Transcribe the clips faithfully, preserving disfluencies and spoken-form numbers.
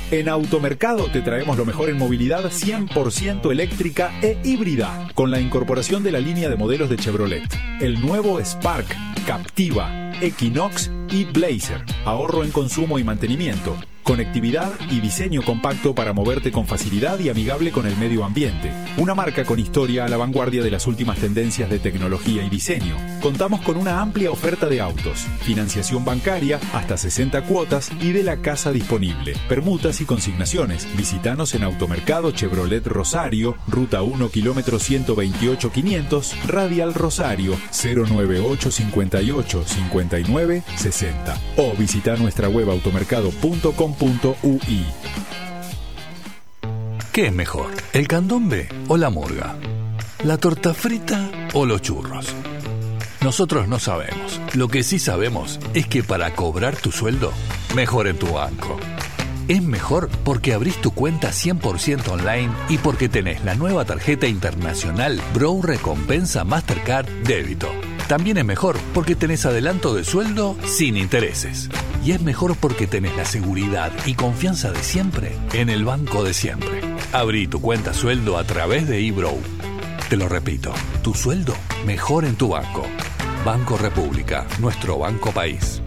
En Automercado te traemos lo mejor en movilidad cien por ciento eléctrica e híbrida, con la incorporación de la línea de modelos de Chevrolet. El nuevo Spark, Captiva, Equinox y Blazer. Ahorro en consumo y mantenimiento. Conectividad y diseño compacto para moverte con facilidad y amigable con el medio ambiente. Una marca con historia a la vanguardia de las últimas tendencias de tecnología y diseño. Contamos con una amplia oferta de autos, financiación bancaria, hasta sesenta cuotas y de la casa disponible. Permutas y consignaciones. Visítanos en Automercado Chevrolet Rosario, Ruta uno, kilómetro ciento veintiocho quinientos, Radial Rosario, cero nueve ocho cinco ocho cinco nueve seis cero. O visita nuestra web automercado punto com punto u i. ¿Qué es mejor, el candombe o la murga? ¿La torta frita o los churros? Nosotros no sabemos. Lo que sí sabemos es que para cobrar tu sueldo, mejor en tu banco. Es mejor porque abrís tu cuenta cien por ciento online y porque tenés la nueva tarjeta internacional Bro Recompensa Mastercard Débito. También es mejor porque tenés adelanto de sueldo sin intereses. Y es mejor porque tenés la seguridad y confianza de siempre en el banco de siempre. Abrí tu cuenta sueldo a través de eBrow. Te lo repito, tu sueldo mejor en tu banco. Banco República, nuestro banco país.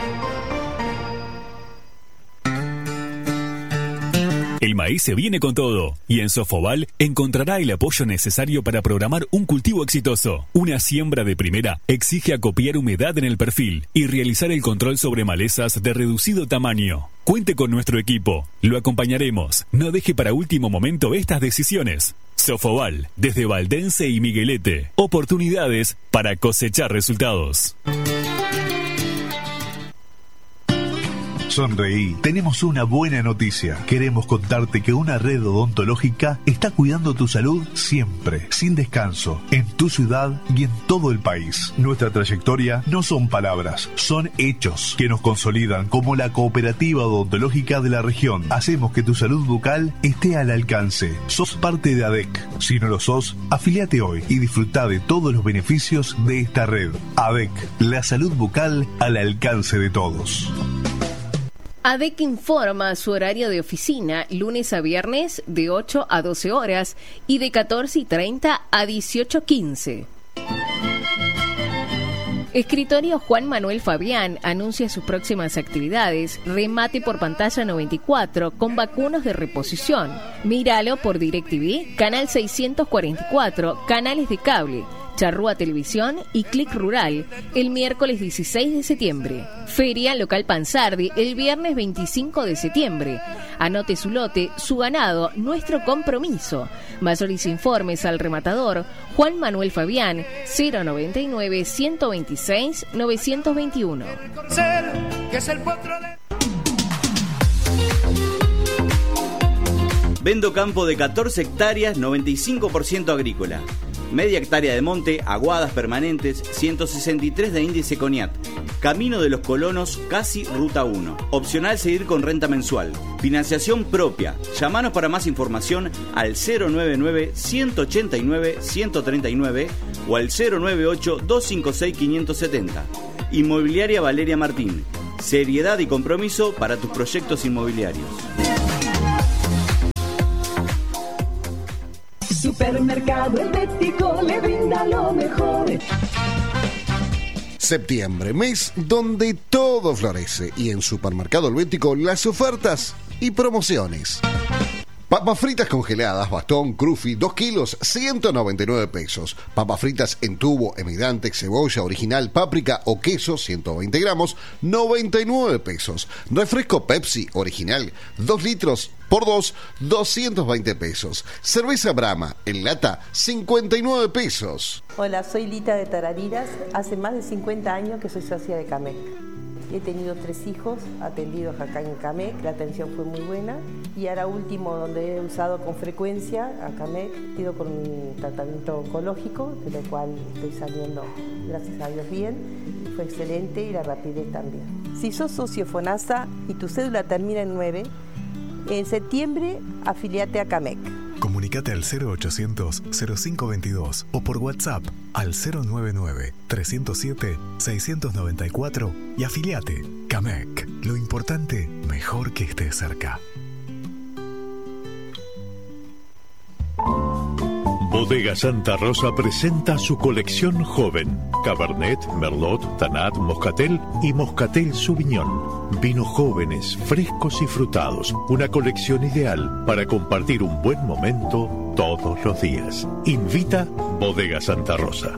El maíz se viene con todo y en Sofoval encontrará el apoyo necesario para programar un cultivo exitoso. Una siembra de primera exige acopiar humedad en el perfil y realizar el control sobre malezas de reducido tamaño. Cuente con nuestro equipo, lo acompañaremos. No deje para último momento estas decisiones. Sofoval, desde Valdense y Miguelete. Oportunidades para cosechar resultados. Sonreí, tenemos una buena noticia. Queremos contarte que una red odontológica está cuidando tu salud siempre, sin descanso, en tu ciudad y en todo el país. Nuestra trayectoria no son palabras, son hechos que nos consolidan como la cooperativa odontológica de la región. Hacemos que tu salud bucal esté al alcance. Sos parte de A D E C. Si no lo sos, afiliate hoy y disfruta de todos los beneficios de esta red. A D E C, la salud bucal al alcance de todos. A D E C informa su horario de oficina lunes a viernes de ocho a doce horas y de catorce y treinta a dieciocho quince. Escritorio Juan Manuel Fabián anuncia sus próximas actividades. Remate por pantalla noventa y cuatro con vacunos de reposición. Míralo por DirecTV, canal seiscientos cuarenta y cuatro, canales de cable, Charrúa Televisión y Click Rural, el miércoles dieciséis de septiembre. Feria Local Pansardi, el viernes veinticinco de septiembre. Anote su lote, su ganado, nuestro compromiso. Mayores informes al rematador Juan Manuel Fabián, cero noventa y nueve, ciento veintiséis, novecientos veintiuno. Vendo campo de catorce hectáreas, noventa y cinco por ciento agrícola. Media hectárea de monte, aguadas permanentes, ciento sesenta y tres de índice Coniat. Camino de los Colonos, casi Ruta uno. Opcional seguir con renta mensual. Financiación propia. Llamanos para más información al cero nueve nueve, ciento ochenta y nueve, ciento treinta y nueve o al cero nueve ocho, doscientos cincuenta y seis, quinientos setenta. Inmobiliaria Valeria Martín. Seriedad y compromiso para tus proyectos inmobiliarios. Supermercado Helvético le brinda lo mejor. Septiembre, mes donde todo florece, y en Supermercado Helvético las ofertas y promociones. Papas fritas congeladas, bastón, crufi, dos kilos, ciento noventa y nueve pesos. Papas fritas en tubo, emigrante, cebolla, original, páprica o queso, ciento veinte gramos, noventa y nueve pesos. Refresco Pepsi, original, dos litros por dos, doscientos veinte pesos. Cerveza Brahma, en lata, cincuenta y nueve pesos. Hola, soy Lita de Tarariras. Hace más de cincuenta años que soy socia de Camec. He tenido tres hijos atendidos acá en Camec, la atención fue muy buena. Y ahora último, donde he usado con frecuencia a Camec, he ido con un tratamiento oncológico, de lo cual estoy saliendo, gracias a Dios, bien. Fue excelente y la rapidez también. Si sos socio FONASA y tu cédula termina en nueve, en septiembre afiliate a Camec. Comunicate al cero ochocientos, cero cinco veintidós o por WhatsApp al cero noventa y nueve, trescientos siete, seiscientos noventa y cuatro y afiliate. Camec, lo importante, mejor que estés cerca. Bodega Santa Rosa presenta su colección joven. Cabernet, Merlot, Tanat, Moscatel y Moscatel Sauvignon. Vinos jóvenes, frescos y frutados. Una colección ideal para compartir un buen momento todos los días. Invita Bodega Santa Rosa.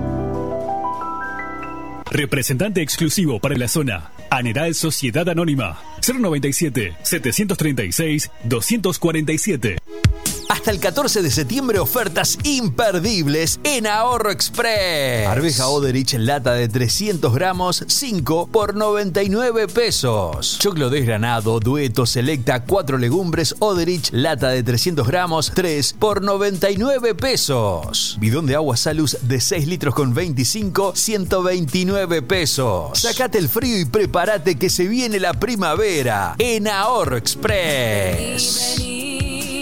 Representante exclusivo para la zona. Aneral Sociedad Anónima. cero noventa y siete, setecientos treinta y seis, doscientos cuarenta y siete. Hasta el catorce de septiembre, ofertas imperdibles en Ahorro Express. Arveja Oderich lata de trescientos gramos, cinco por noventa y nueve pesos. Choclo desgranado, Dueto Selecta, cuatro legumbres, Oderich lata de trescientos gramos, tres por noventa y nueve pesos. Bidón de agua Salus de seis litros con veinticinco, ciento veintinueve pesos. Sacate el frío y prepárate que se viene la primavera en Ahorro Express. Vení, vení.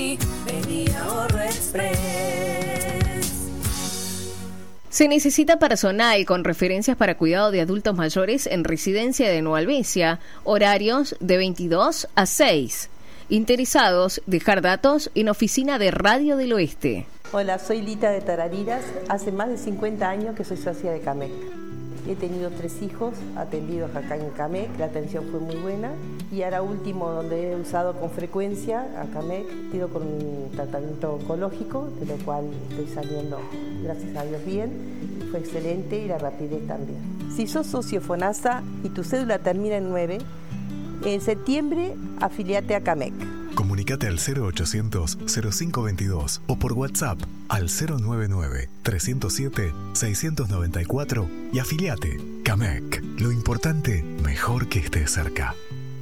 Se necesita personal con referencias para cuidado de adultos mayores en residencia de Nueva Albesia, horarios de veintidós a seis. Interesados, dejar datos en oficina de Radio del Oeste. Hola, soy Lita de Tarariras. Hace más de cincuenta años que soy socia de CAMEC. He tenido tres hijos atendidos acá en CAMEC, la atención fue muy buena. Y ahora último, donde he usado con frecuencia a CAMEC, he ido con un tratamiento oncológico, de lo cual estoy saliendo, gracias a Dios, bien. Fue excelente y la rapidez también. Si sos socio FONASA y tu cédula termina en nueve, en septiembre afiliate a CAMEC. Comunicate al cero ochocientos, cero cinco veintidós o por WhatsApp al cero noventa y nueve, trescientos siete, seiscientos noventa y cuatro y afiliate. CAMEC. Lo importante, mejor que estés cerca.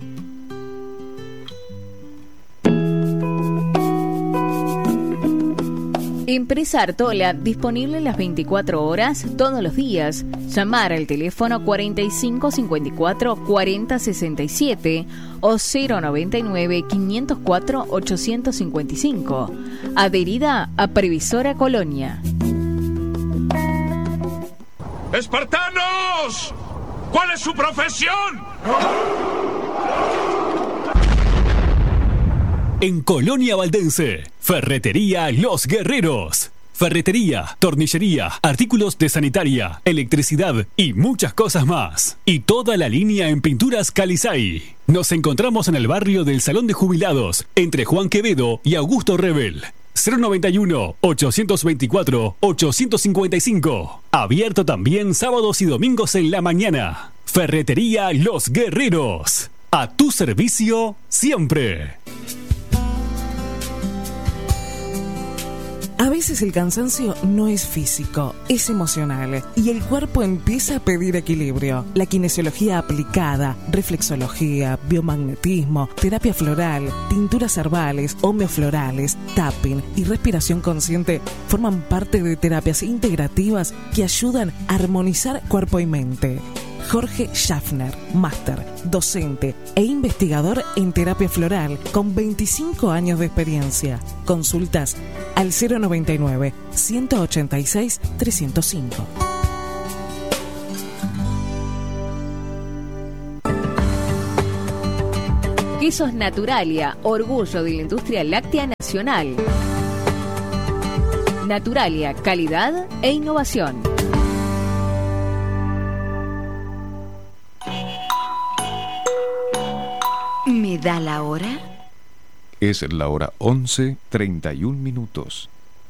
Empresa Artola, disponible las veinticuatro horas, todos los días. Llamar al teléfono cuarenta y cinco cincuenta y cuatro cuarenta sesenta y siete o cero noventa y nueve quinientos cuatro ochocientos cincuenta y cinco. Adherida a Previsora Colonia. ¡Espartanos! ¿Cuál es su profesión? En Colonia Valdense, Ferretería Los Guerreros. Ferretería, tornillería, artículos de sanitaria, electricidad y muchas cosas más. Y toda la línea en pinturas Calizay. Nos encontramos en el barrio del Salón de Jubilados, entre Juan Quevedo y Augusto Rebel. cero noventa y uno, ochocientos veinticuatro, ochocientos cincuenta y cinco. Abierto también sábados y domingos en la mañana. Ferretería Los Guerreros. A tu servicio siempre. A veces el cansancio no es físico, es emocional y el cuerpo empieza a pedir equilibrio. La kinesiología aplicada, reflexología, biomagnetismo, terapia floral, tinturas herbales, homeoflorales, tapping y respiración consciente forman parte de terapias integrativas que ayudan a armonizar cuerpo y mente. Jorge Schaffner, máster, docente e investigador en terapia floral con veinticinco años de experiencia. Consultas al cero noventa y nueve, ciento ochenta y seis, trescientos cinco. Quesos Naturalia, orgullo de la industria láctea nacional. Naturalia, calidad e innovación. ¿Me da la hora? Es la hora once, treinta y un minutos.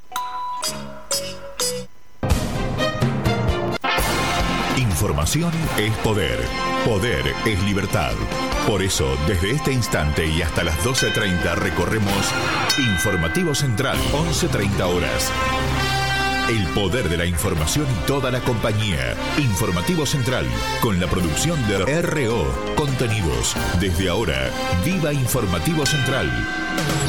Información es poder. Poder es libertad. Por eso, desde este instante y hasta las doce treinta recorremos Informativo Central, once treinta horas. El poder de la información y toda la compañía. Informativo Central, con la producción de R O Contenidos. Desde ahora, viva Informativo Central.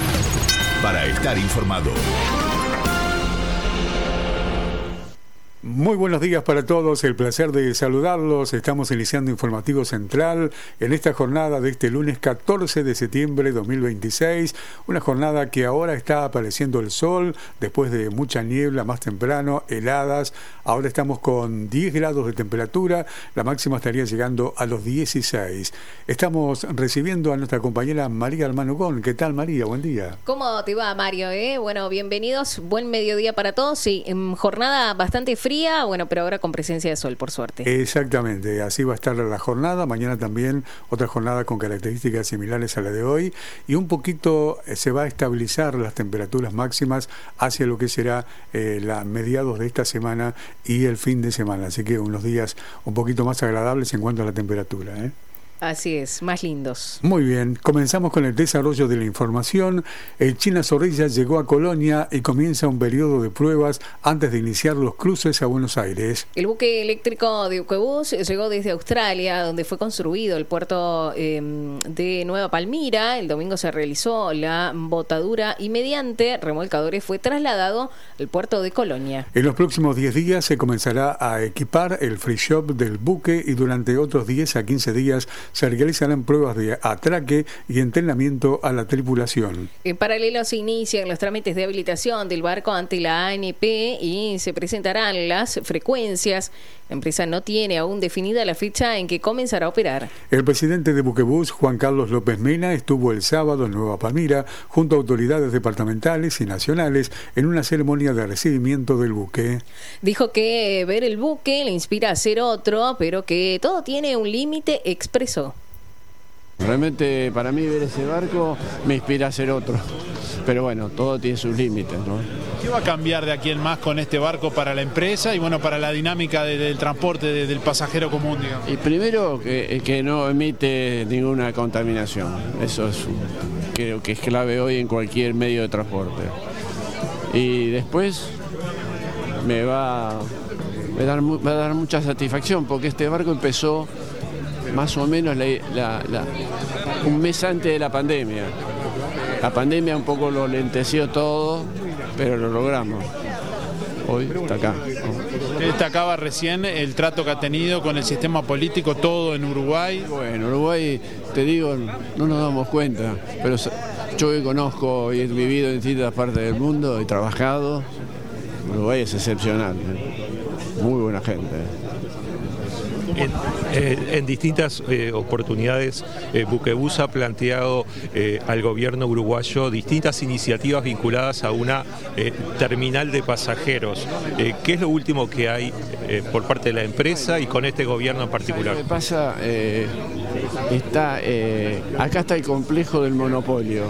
Para estar informado. Muy buenos días para todos, el placer de saludarlos. Estamos iniciando Informativo Central en esta jornada de este lunes catorce de septiembre de dos mil veintiséis, una jornada que ahora está apareciendo el sol después de mucha niebla más temprano, heladas. Ahora estamos con diez grados de temperatura, la máxima estaría llegando a los dieciséis. Estamos recibiendo a nuestra compañera María Almanugón. ¿Qué tal, María? Buen día. ¿Cómo te va, Mario? Eh? Bueno, bienvenidos, buen mediodía para todos. Sí, en jornada bastante fría. Fría, bueno, pero ahora con presencia de sol, por suerte. Exactamente, así va a estar la jornada. Mañana también otra jornada con características similares a la de hoy. Y un poquito eh, se va a estabilizar las temperaturas máximas hacia lo que será eh, la mediados de esta semana y el fin de semana. Así que unos días un poquito más agradables en cuanto a la temperatura, ¿eh? Así es, más lindos. Muy bien, comenzamos con el desarrollo de la información. El China Zorrilla llegó a Colonia y comienza un periodo de pruebas antes de iniciar los cruces a Buenos Aires. El buque eléctrico de Buquebus llegó desde Australia, donde fue construido el puerto eh, de Nueva Palmira. El domingo se realizó la botadura y mediante remolcadores fue trasladado al puerto de Colonia. En los próximos diez días se comenzará a equipar el free shop del buque y durante otros diez a quince días se realizarán pruebas de atraque y entrenamiento a la tripulación. En paralelo se inician los trámites de habilitación del barco ante la A N P y se presentarán las frecuencias. La empresa no tiene aún definida la fecha en que comenzará a operar. El presidente de Buquebus, Juan Carlos López Mena, estuvo el sábado en Nueva Palmira junto a autoridades departamentales y nacionales en una ceremonia de recibimiento del buque. Dijo que ver el buque le inspira a hacer otro, pero que todo tiene un límite, expresó. Realmente para mí ver ese barco me inspira a hacer otro, pero bueno, todo tiene sus límites, ¿no? ¿Qué va a cambiar de aquí en más con este barco para la empresa y bueno, para la dinámica de, del transporte de, del pasajero común, digamos? Y primero que, que no emite ninguna contaminación, eso es, creo que es clave hoy en cualquier medio de transporte. Y después me va, me va a dar, va a dar mucha satisfacción porque este barco empezó más o menos la, la, la, un mes antes de la pandemia. La pandemia un poco lo lenteció todo, pero lo logramos. Hoy está acá. Usted destacaba recién el trato que ha tenido con el sistema político, todo en Uruguay. Bueno, Uruguay, te digo, no nos damos cuenta, pero yo que conozco y he vivido en distintas partes del mundo, he trabajado, Uruguay es excepcional, ¿eh? Muy buena gente. En, eh, en distintas eh, oportunidades, eh, Buquebus ha planteado eh, al gobierno uruguayo distintas iniciativas vinculadas a una eh, terminal de pasajeros. Eh, ¿Qué es lo último que hay eh, por parte de la empresa y con este gobierno en particular? Lo que pasa, eh, está, eh, acá está el complejo del monopolio.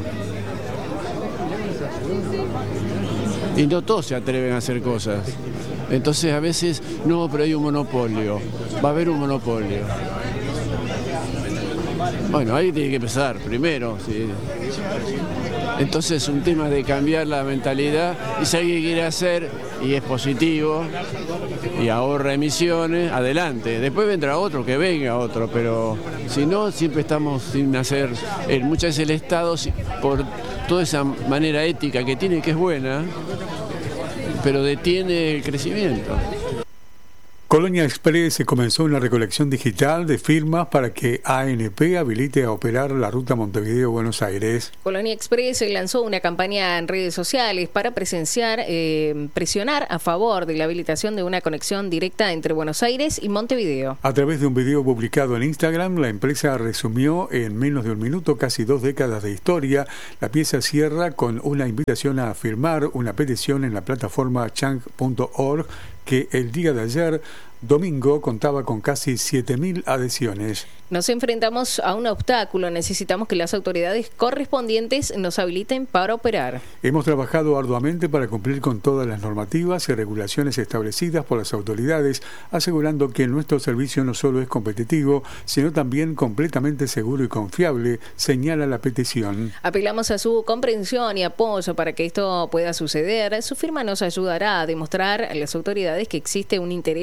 Y no todos se atreven a hacer cosas. Entonces a veces, no, pero hay un monopolio, va a haber un monopolio. Bueno, ahí tiene que empezar primero. ¿Sí? Entonces es un tema de cambiar la mentalidad y si alguien quiere hacer y es positivo y ahorra emisiones, adelante. Después vendrá otro, que venga otro, pero si no, siempre estamos sin hacer. Muchas veces el Estado, por toda esa manera ética que tiene, que es buena, pero detiene el crecimiento. Colonia Express se comenzó una recolección digital de firmas para que A N P habilite a operar la ruta Montevideo-Buenos Aires. Colonia Express lanzó una campaña en redes sociales para presenciar, eh, presionar a favor de la habilitación de una conexión directa entre Buenos Aires y Montevideo. A través de un video publicado en Instagram, la empresa resumió en menos de un minuto casi dos décadas de historia. La pieza cierra con una invitación a firmar una petición en la plataforma change punto org que el día de ayer, domingo, contaba con casi siete mil adhesiones. Nos enfrentamos a un obstáculo. Necesitamos que las autoridades correspondientes nos habiliten para operar. Hemos trabajado arduamente para cumplir con todas las normativas y regulaciones establecidas por las autoridades, asegurando que nuestro servicio no solo es competitivo, sino también completamente seguro y confiable, señala la petición. Apelamos a su comprensión y apoyo para que esto pueda suceder. Su firma nos ayudará a demostrar a las autoridades que existe un interés legítimo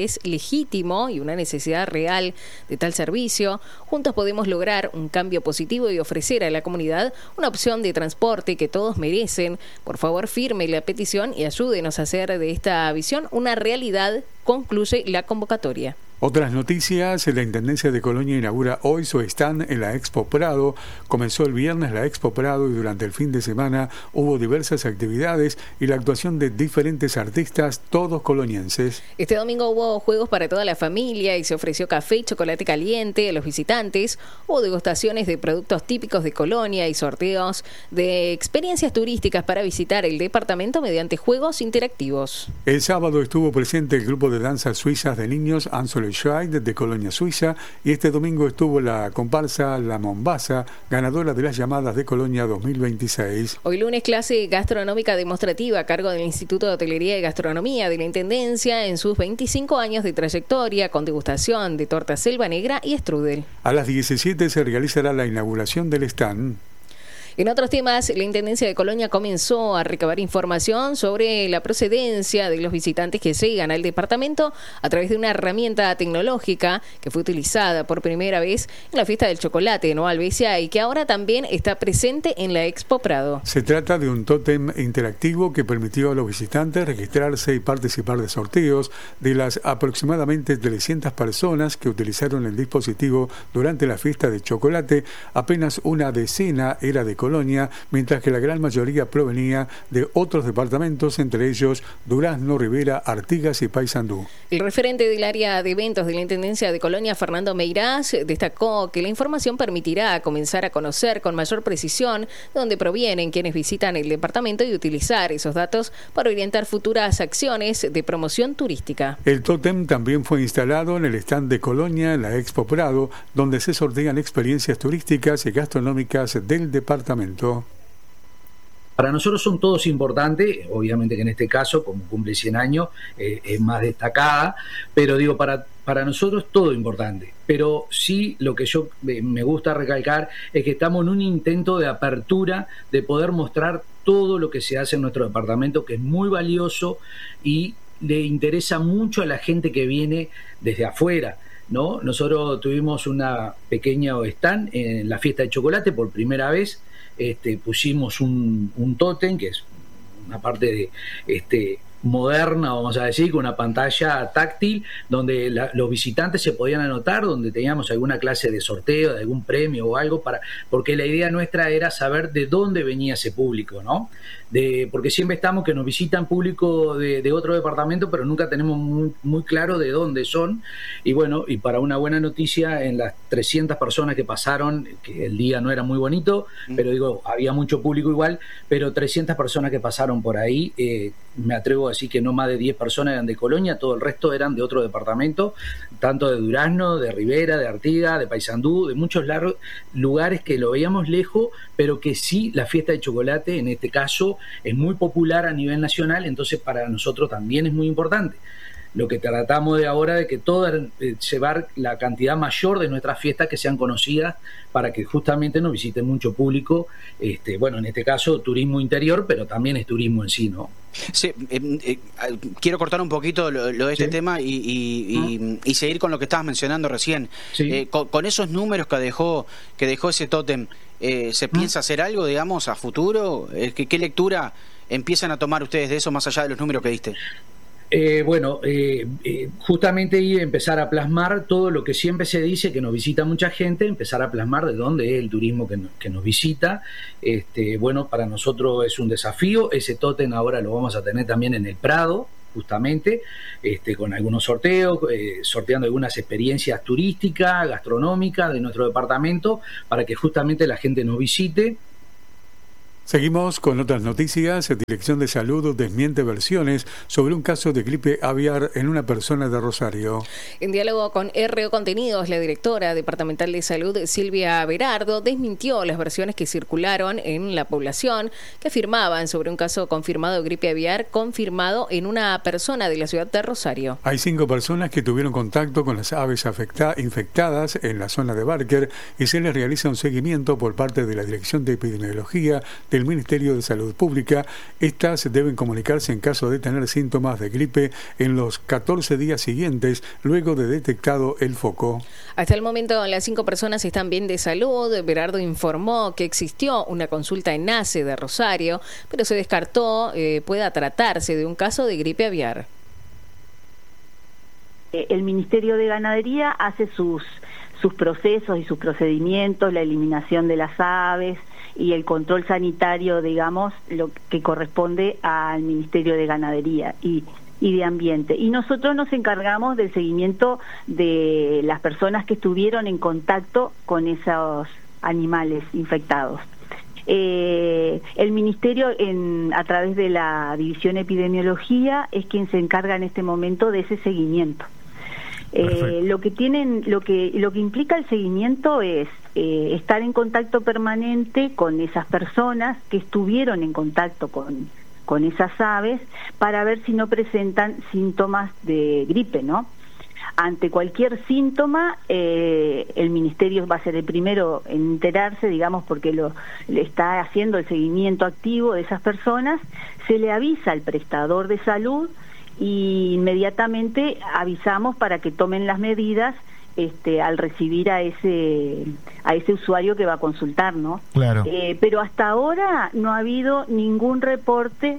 legítimo y una necesidad real de tal servicio. Juntos podemos lograr un cambio positivo y ofrecer a la comunidad una opción de transporte que todos merecen. Por favor, firme la petición y ayúdenos a hacer de esta visión una realidad, concluye la convocatoria. Otras noticias, la Intendencia de Colonia inaugura hoy su stand en la Expo Prado. Comenzó el viernes la Expo Prado y durante el fin de semana hubo diversas actividades y la actuación de diferentes artistas, todos colonienses. Este domingo hubo juegos para toda la familia y se ofreció café y chocolate caliente a los visitantes. Hubo degustaciones de productos típicos de Colonia y sorteos de experiencias turísticas para visitar el departamento mediante juegos interactivos. El sábado estuvo presente el grupo de danzas suizas de niños Ansel Scheid de Colonia, Suiza, y este domingo estuvo la comparsa La Mombasa, ganadora de las llamadas de Colonia dos mil veintiséis. Hoy lunes, clase gastronómica demostrativa a cargo del Instituto de Hotelería y Gastronomía de la Intendencia en sus veinticinco años de trayectoria, con degustación de torta selva negra y strudel. A las diecisiete se realizará la inauguración del stand. En otros temas, la Intendencia de Colonia comenzó a recabar información sobre la procedencia de los visitantes que llegan al departamento a través de una herramienta tecnológica que fue utilizada por primera vez en la Fiesta del Chocolate en Albesia y que ahora también está presente en la Expo Prado. Se trata de un tótem interactivo que permitió a los visitantes registrarse y participar de sorteos. De las aproximadamente trescientas personas que utilizaron el dispositivo durante la Fiesta del Chocolate, apenas una decena era de Colonia, mientras que la gran mayoría provenía de otros departamentos, entre ellos Durazno, Rivera, Artigas y Paysandú. El referente del área de eventos de la Intendencia de Colonia, Fernando Meirás, destacó que la información permitirá comenzar a conocer con mayor precisión de dónde provienen quienes visitan el departamento y utilizar esos datos para orientar futuras acciones de promoción turística. El tótem también fue instalado en el stand de Colonia en la Expo Prado, donde se sortean experiencias turísticas y gastronómicas del departamento. Para nosotros son todos importantes, obviamente que en este caso, como cumple cien años, eh, es más destacada, pero digo, para, para nosotros todo importante. Pero sí, lo que yo eh, me gusta recalcar es que estamos en un intento de apertura, de poder mostrar todo lo que se hace en nuestro departamento, que es muy valioso y le interesa mucho a la gente que viene desde afuera, ¿no? Nosotros tuvimos una pequeña stand en la Fiesta de Chocolate por primera vez. Este, pusimos un, un tótem, que es una parte de este, moderna, vamos a decir, con una pantalla táctil, donde la, los visitantes se podían anotar, donde teníamos alguna clase de sorteo, de algún premio o algo, para porque la idea nuestra era saber de dónde venía ese público, ¿no? De, porque siempre estamos que nos visitan público de, de otro departamento, pero nunca tenemos muy, muy claro de dónde son. Y bueno, y para una buena noticia, en las trescientas personas que pasaron, que el día no era muy bonito, mm. pero digo, había mucho público igual, pero trescientas personas que pasaron por ahí, eh, me atrevo a decir que no más de diez personas eran de Colonia, todo el resto eran de otro departamento, tanto de Durazno, de Rivera, de Artigas, de Paysandú, de muchos largos lugares que lo veíamos lejos, pero que sí, la Fiesta de Chocolate, en este caso, es muy popular a nivel nacional, entonces para nosotros también es muy importante. Lo que tratamos de ahora de que toda eh, llevar la cantidad mayor de nuestras fiestas que sean conocidas para que justamente nos visite mucho público, este, bueno, en este caso turismo interior, pero también es turismo en sí, ¿no? Sí, eh, eh, quiero cortar un poquito lo, lo de este ¿Sí? tema y, y, y, y seguir con lo que estabas mencionando recién. Sí. Eh, con, con esos números que dejó, que dejó ese tótem, eh, ¿se piensa hacer algo, digamos, a futuro? Eh, ¿qué, ¿Qué lectura empiezan a tomar ustedes de eso más allá de los números que diste? Eh, bueno, eh, eh, justamente iba a empezar a plasmar todo lo que siempre se dice, que nos visita mucha gente, empezar a plasmar de dónde es el turismo que, no, que nos visita. Este, bueno, para nosotros es un desafío. Ese tótem ahora lo vamos a tener también en el Prado, justamente, este, con algunos sorteos, eh, sorteando algunas experiencias turísticas, gastronómicas de nuestro departamento, para que justamente la gente nos visite. Seguimos con otras noticias. Dirección de Salud desmiente versiones sobre un caso de gripe aviar en una persona de Rosario. En diálogo con R O Contenidos, la directora departamental de salud, Silvia Berardo, desmintió las versiones que circularon en la población que afirmaban sobre un caso confirmado de gripe aviar confirmado en una persona de la ciudad de Rosario. Hay cinco personas que tuvieron contacto con las aves afecta- infectadas en la zona de Barker y se les realiza un seguimiento por parte de la Dirección de Epidemiología de el Ministerio de Salud Pública. Estas deben comunicarse en caso de tener síntomas de gripe en los catorce días siguientes luego de detectado el foco. Hasta el momento las cinco personas están bien de salud. Berardo informó que existió una consulta en NACE de Rosario, pero se descartó eh, pueda tratarse de un caso de gripe aviar. El Ministerio de Ganadería hace sus, sus procesos y sus procedimientos, la eliminación de las aves y el control sanitario, digamos, lo que corresponde al Ministerio de Ganadería y, y de Ambiente. Y nosotros nos encargamos del seguimiento de las personas que estuvieron en contacto con esos animales infectados. Eh, el Ministerio, en, a través de la División Epidemiología, es quien se encarga en este momento de ese seguimiento. Eh, lo que tienen, lo que lo que implica el seguimiento es eh, estar en contacto permanente con esas personas que estuvieron en contacto con con esas aves para ver si no presentan síntomas de gripe, ¿no? Ante cualquier síntoma, eh, el Ministerio va a ser el primero en enterarse, digamos, porque lo le está haciendo el seguimiento activo de esas personas. Se le avisa al prestador de salud y inmediatamente avisamos para que tomen las medidas este, al recibir a ese a ese usuario que va a consultar, ¿no? Claro. Eh, pero hasta ahora no ha habido ningún reporte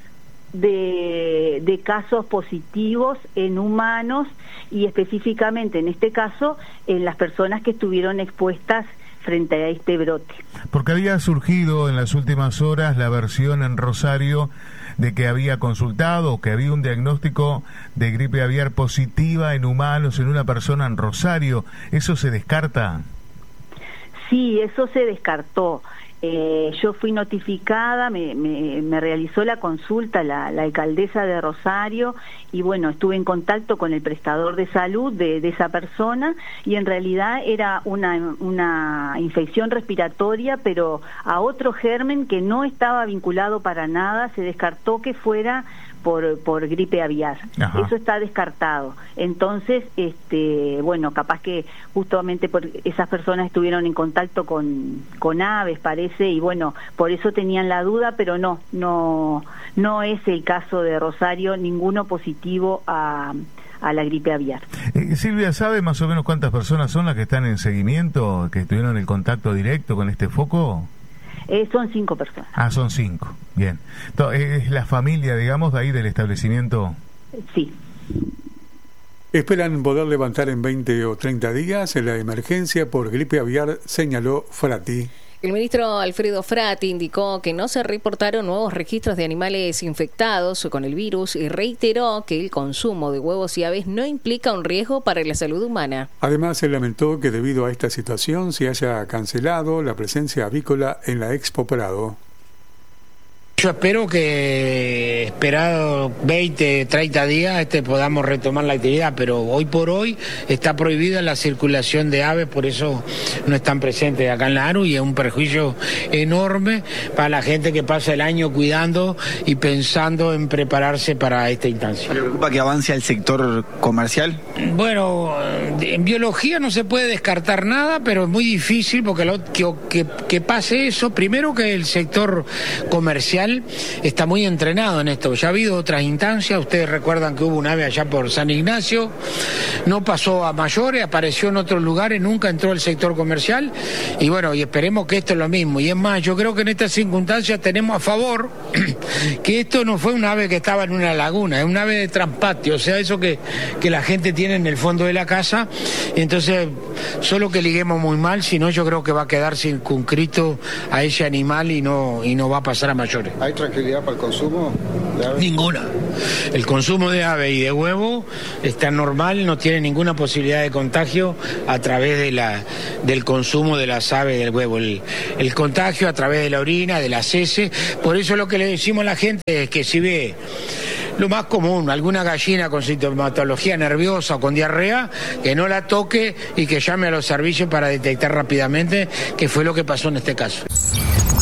de, de casos positivos en humanos y específicamente en este caso en las personas que estuvieron expuestas frente a este brote. Porque había surgido en las últimas horas la versión en Rosario de que había consultado, que había un diagnóstico de gripe aviar positiva en humanos en una persona en Rosario. ¿Eso se descarta? Sí, eso se descartó. Eh, yo fui notificada, me, me, me realizó la consulta la, la alcaldesa de Rosario y bueno, estuve en contacto con el prestador de salud de, de esa persona y en realidad era una, una infección respiratoria, pero a otro germen que no estaba vinculado para nada, se descartó que fuera por, por gripe aviar. Ajá. Eso está descartado. Entonces, este, bueno, capaz que justamente por esas personas estuvieron en contacto con, con aves, parece, y bueno, por eso tenían la duda, pero no, no, no es el caso de Rosario, ninguno positivo a, a la gripe aviar. Eh, Silvia, ¿sabe más o menos cuántas personas son las que están en seguimiento, que estuvieron en contacto directo con este foco? Eh, son cinco personas. Ah, son cinco. Bien. ¿Es la familia, digamos, de ahí del establecimiento? Sí. Esperan poder levantar en veinte o treinta días la emergencia por gripe aviar, señaló Frati. El ministro Alfredo Frati indicó que no se reportaron nuevos registros de animales infectados con el virus y reiteró que el consumo de huevos y aves no implica un riesgo para la salud humana. Además, se lamentó que debido a esta situación se haya cancelado la presencia avícola en la Expo Prado. Yo espero que, esperado veinte, treinta días, este, podamos retomar la actividad, pero hoy por hoy está prohibida la circulación de aves, por eso no están presentes acá en la ANU y es un perjuicio enorme para la gente que pasa el año cuidando y pensando en prepararse para esta instancia. ¿Le preocupa que avance el sector comercial? Bueno, en biología no se puede descartar nada, pero es muy difícil porque lo, que, que, que pase eso. Primero que el sector comercial está muy entrenado en esto. Ya ha habido otras instancias, ustedes recuerdan que hubo un ave allá por San Ignacio, no pasó a mayores, apareció en otros lugares, nunca entró el sector comercial y bueno, y esperemos que esto es lo mismo. Y es más, yo creo que en estas circunstancias tenemos a favor que esto no fue un ave que estaba en una laguna, es un ave de transpatio, o sea, eso que, que la gente tiene en el fondo de la casa. Entonces, solo que liguemos muy mal, si no yo creo que va a quedar circunscrito a ese animal y no, y no va a pasar a mayores. ¿Hay tranquilidad para el consumo de aves? Ninguna. El consumo de ave y de huevo está normal, no tiene ninguna posibilidad de contagio a través de la, del consumo de las aves y del huevo. El, el contagio a través de la orina, de las heces. Por eso lo que le decimos a la gente es que si ve lo más común, alguna gallina con sintomatología nerviosa o con diarrea, que no la toque y que llame a los servicios para detectar rápidamente qué fue lo que pasó en este caso.